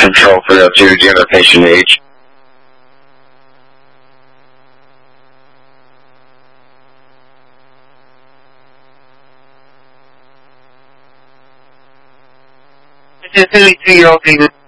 control for that too. Do you have a patient age? It's a 32-year-old female.